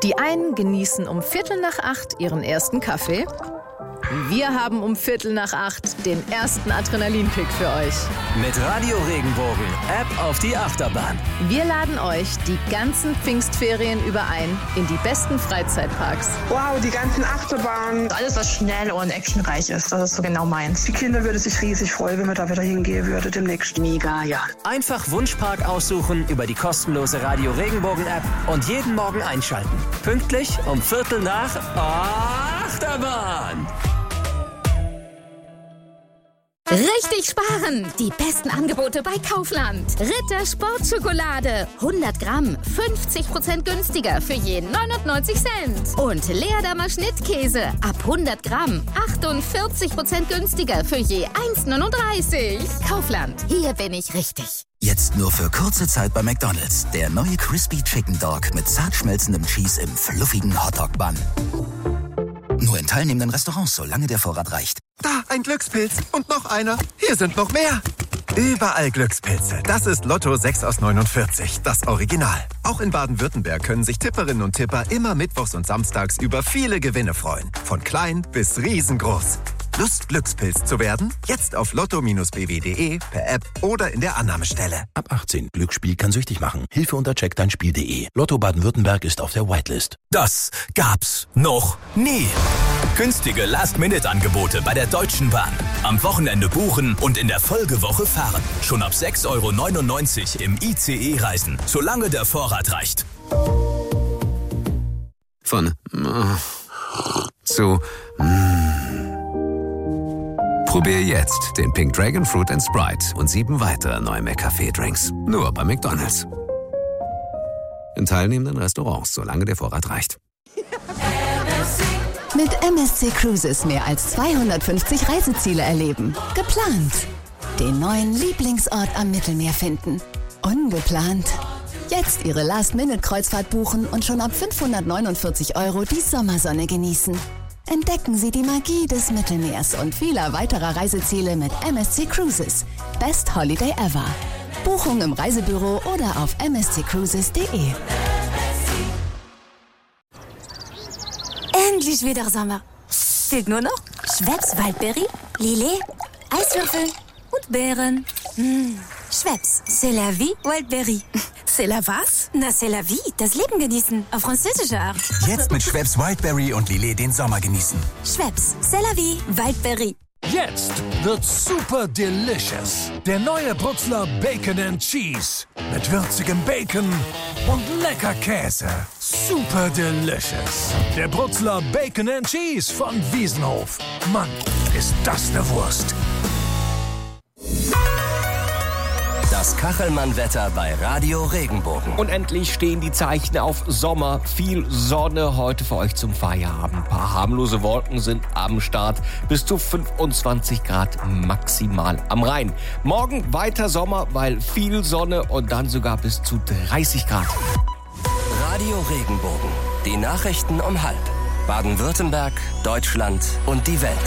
Die einen genießen um 7:45 ihren ersten Kaffee. Wir haben um 7:45 den ersten Adrenalinkick für euch. Mit Radio Regenbogen, App auf die Achterbahn. Wir laden euch die ganzen Pfingstferien über ein in die besten Freizeitparks. Wow, die ganzen Achterbahnen. Alles, was schnell und actionreich ist, das ist so genau meins. Die Kinder würden sich riesig freuen, wenn wir da wieder hingehen würden demnächst. Mega, ja. Einfach Wunschpark aussuchen über die kostenlose Radio Regenbogen App und jeden Morgen einschalten. Pünktlich um 7:45 Achterbahn. Richtig sparen! Die besten Angebote bei Kaufland. Ritter Sportschokolade. 100 Gramm, 50% günstiger für je 99 Cent. Und Leerdammer Schnittkäse. Ab 100 Gramm, 48% günstiger für je 1,39. Kaufland, hier bin ich richtig. Jetzt nur für kurze Zeit bei McDonald's. Der neue Crispy Chicken Dog mit zart schmelzendem Cheese im fluffigen Hotdog-Bun. Nur in teilnehmenden Restaurants, solange der Vorrat reicht. Da, ein Glückspilz. Und noch einer. Hier sind noch mehr. Überall Glückspilze. Das ist Lotto 6 aus 49, das Original. Auch in Baden-Württemberg können sich Tipperinnen und Tipper immer mittwochs und samstags über viele Gewinne freuen. Von klein bis riesengroß. Lust, Glückspilz zu werden? Jetzt auf lotto-bw.de, per App oder in der Annahmestelle. Ab 18. Glücksspiel kann süchtig machen. Hilfe unter checkdeinspiel.de. Lotto Baden-Württemberg ist auf der Whitelist. Das gab's noch nie. Günstige Last-Minute-Angebote bei der Deutschen Bahn. Am Wochenende buchen und in der Folgewoche fahren. Schon ab 6,99 € im ICE reisen, solange der Vorrat reicht. Von zu Probier jetzt den Pink Dragon Fruit & Sprite und 7 weitere neue McCafé-Drinks. Nur bei McDonald's. In teilnehmenden Restaurants, solange der Vorrat reicht. Mit MSC Cruises mehr als 250 Reiseziele erleben. Geplant. Den neuen Lieblingsort am Mittelmeer finden. Ungeplant. Jetzt Ihre Last-Minute-Kreuzfahrt buchen und schon ab 549 € die Sommersonne genießen. Entdecken Sie die Magie des Mittelmeers und vieler weiterer Reiseziele mit MSC Cruises. Best Holiday ever. Buchung im Reisebüro oder auf msccruises.de. Endlich wieder Sommer. Fehlt nur noch Schweppes Waldberry, Lillet, Eiswürfel und Beeren. Schweppes, c'est la vie, Wildberry. C'est la was? Na, c'est la vie, das Leben genießen, auf französische Art. Jetzt mit Schweppes Wildberry und Lillet den Sommer genießen. Schweppes, c'est la vie, Wildberry. Jetzt wird's super delicious. Der neue Bruxler Bacon and Cheese. Mit würzigem Bacon und lecker Käse. Super delicious. Der Bruxler Bacon and Cheese von Wiesenhof. Mann, ist das eine Wurst. Das Kachelmann-Wetter bei Radio Regenbogen. Und endlich stehen die Zeichen auf Sommer. Viel Sonne heute für euch zum Feierabend. Ein paar harmlose Wolken sind am Start. Bis zu 25 Grad maximal am Rhein. Morgen weiter Sommer, weil viel Sonne und dann sogar bis zu 30 Grad. Radio Regenbogen. Die Nachrichten um 12:30. Baden-Württemberg, Deutschland und die Welt.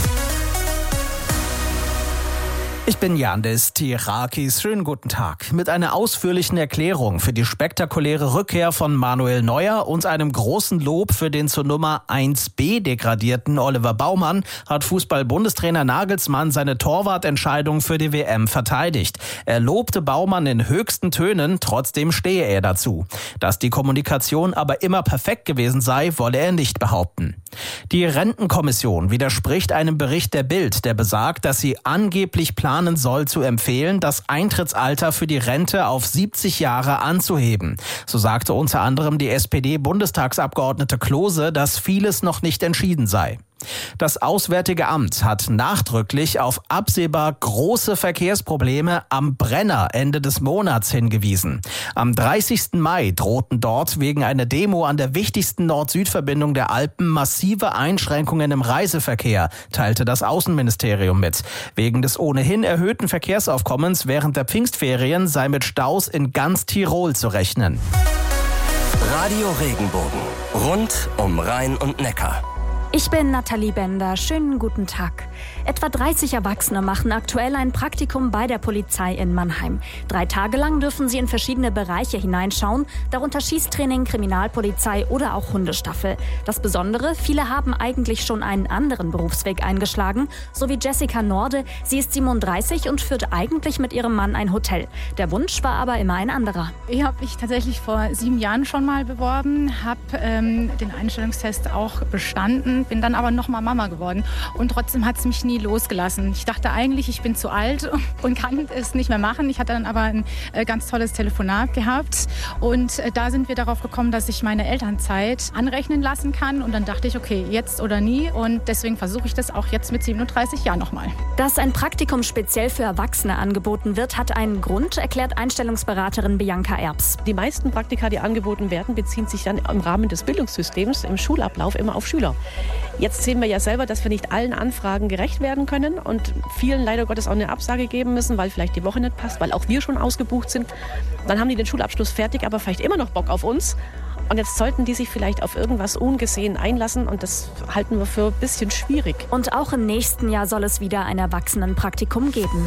Ich bin Yandis Tirakis. Schönen guten Tag. Mit einer ausführlichen Erklärung für die spektakuläre Rückkehr von Manuel Neuer und einem großen Lob für den zur Nummer 1b degradierten Oliver Baumann hat Fußball-Bundestrainer Nagelsmann seine Torwartentscheidung für die WM verteidigt. Er lobte Baumann in höchsten Tönen, trotzdem stehe er dazu. Dass die Kommunikation aber immer perfekt gewesen sei, wolle er nicht behaupten. Die Rentenkommission widerspricht einem Bericht der Bild, der besagt, dass sie angeblich planen soll, zu empfehlen, das Eintrittsalter für die Rente auf 70 Jahre anzuheben. So sagte unter anderem die SPD-Bundestagsabgeordnete Klose, dass vieles noch nicht entschieden sei. Das Auswärtige Amt hat nachdrücklich auf absehbar große Verkehrsprobleme am Brenner Ende des Monats hingewiesen. Am 30. Mai drohten dort wegen einer Demo an der wichtigsten Nord-Süd-Verbindung der Alpen massive Einschränkungen im Reiseverkehr, teilte das Außenministerium mit. Wegen des ohnehin erhöhten Verkehrsaufkommens während der Pfingstferien sei mit Staus in ganz Tirol zu rechnen. Radio Regenbogen. Rund um Rhein und Neckar. Ich bin Nathalie Bender. Schönen guten Tag. Etwa 30 Erwachsene machen aktuell ein Praktikum bei der Polizei in Mannheim. 3 Tage lang dürfen sie in verschiedene Bereiche hineinschauen, darunter Schießtraining, Kriminalpolizei oder auch Hundestaffel. Das Besondere, viele haben eigentlich schon einen anderen Berufsweg eingeschlagen, so wie Jessica Norde. Sie ist 37 und führt eigentlich mit ihrem Mann ein Hotel. Der Wunsch war aber immer ein anderer. Ich habe mich tatsächlich vor 7 Jahren schon mal beworben, habe den Einstellungstest auch bestanden, bin dann aber nochmal Mama geworden und trotzdem hat es mich nie losgelassen. Ich dachte eigentlich, ich bin zu alt und kann es nicht mehr machen. Ich hatte dann aber ein ganz tolles Telefonat gehabt und da sind wir darauf gekommen, dass ich meine Elternzeit anrechnen lassen kann und dann dachte ich, okay, jetzt oder nie und deswegen versuche ich das auch jetzt mit 37 Jahren nochmal. Dass ein Praktikum speziell für Erwachsene angeboten wird, hat einen Grund, erklärt Einstellungsberaterin Bianca Erbs. Die meisten Praktika, die angeboten werden, beziehen sich dann im Rahmen des Bildungssystems, im Schulablauf immer auf Schüler. Jetzt sehen wir ja selber, dass wir nicht allen Anfragen gerecht werden können und vielen leider Gottes auch eine Absage geben müssen, weil vielleicht die Woche nicht passt, weil auch wir schon ausgebucht sind. Dann haben die den Schulabschluss fertig, aber vielleicht immer noch Bock auf uns. Und jetzt sollten die sich vielleicht auf irgendwas ungesehen einlassen und das halten wir für ein bisschen schwierig. Und auch im nächsten Jahr soll es wieder ein Erwachsenenpraktikum geben.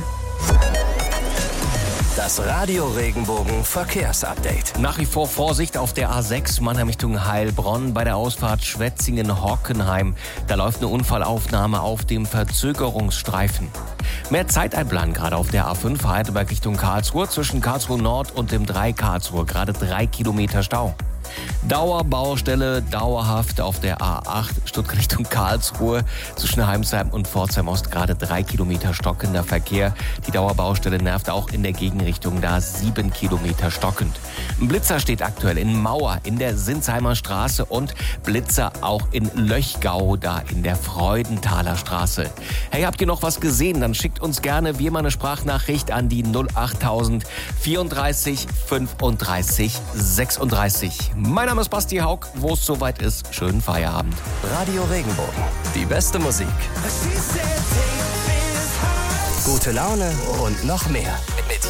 Das Radio Regenbogen Verkehrsupdate. Nach wie vor Vorsicht auf der A6 Mannheim Richtung Heilbronn bei der Ausfahrt Schwetzingen-Hockenheim. Da läuft eine Unfallaufnahme auf dem Verzögerungsstreifen. Mehr Zeit einplanen gerade auf der A5 Heidelberg Richtung Karlsruhe zwischen Karlsruhe Nord und dem 3 Karlsruhe. Gerade 3 Kilometer Stau. Dauerbaustelle dauerhaft auf der A8 Stuttgart Richtung Karlsruhe zwischen Heimsheim und Pforzheim Ost, gerade 3 Kilometer stockender Verkehr. Die Dauerbaustelle nervt auch in der Gegenrichtung, da 7 Kilometer stockend. Ein Blitzer steht aktuell in Mauer in der Sinsheimer Straße und Blitzer auch in Löchgau, da in der Freudenthaler Straße. Hey, habt ihr noch was gesehen? Dann schickt uns gerne wie immer eine Sprachnachricht an die 08000 34 35 36. Mein Name ist Basti Haug. Wo es soweit ist, schönen Feierabend. Radio Regenbogen. Die beste Musik. Gute Laune und noch mehr.